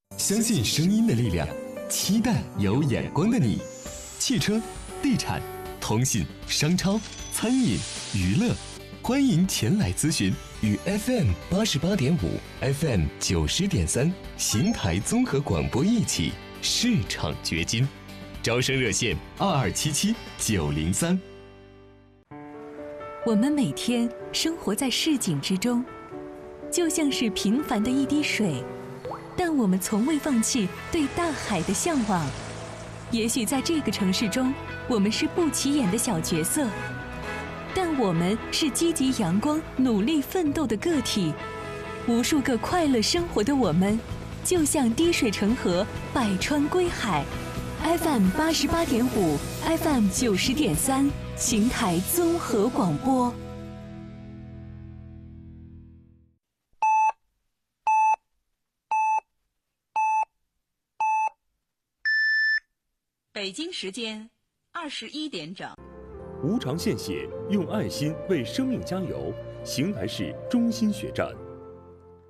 相信声音的力量，期待有眼光的你。汽车、地产、通信、商超、餐饮、娱乐，欢迎前来咨询。与 FM88.5、FM90.3邢台综合广播一起市场掘金。招生热线2277-903。 我们每天生活在市井之中，就像是平凡的一滴水，但我们从未放弃对大海的向往。也许在这个城市中，我们是不起眼的小角色，但我们是积极阳光、努力奋斗的个体。无数个快乐生活的我们，就像滴水成河，百川归海。FM88.5、FM90.3，邢台综合广播。 北京时间21点整。 无偿献血，用爱心为生命加油。邢台市中心血站。